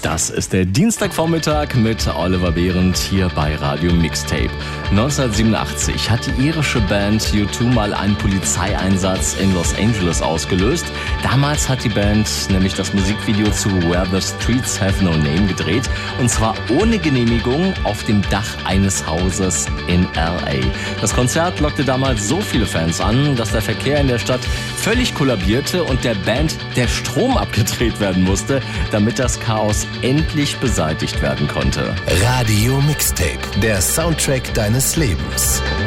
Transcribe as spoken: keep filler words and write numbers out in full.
Das ist der Dienstagvormittag mit Oliver Behrendt hier bei Radio Mixtape. neunzehnhundertsiebenundachtzig hat die irische Band U zwei mal einen Polizeieinsatz in Los Angeles ausgelöst. Damals hat die Band nämlich das Musikvideo zu Where the Streets Have No Name gedreht. Und zwar ohne Genehmigung auf dem Dach eines Hauses in L A. Das Konzert lockte damals so viele Fans an, dass der Verkehr in der Stadt völlig kollabierte und der Band der Strom abgedreht werden musste, damit das Chaos endlich beseitigt werden konnte. Radio Mixtape, der Soundtrack deines Lebens.